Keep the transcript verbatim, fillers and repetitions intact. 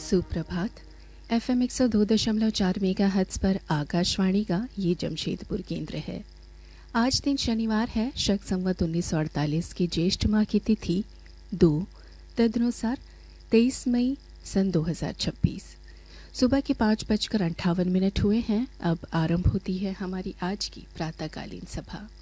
सुप्रभात। F M एक सौ दो दशमलव चार मेगा हर्ट्ज पर आकाशवाणी का ये जमशेदपुर केंद्र है। आज दिन शनिवार है, शक संवत उन्नीस सौ अड़तालीस की ज्येष्ठ माह की तिथि दो, तदनुसार तेईस मई सन दो हजार छब्बीस। सुबह के पाँच बजकर अंठावन मिनट हुए हैं। अब आरंभ होती है हमारी आज की प्रातःकालीन सभा।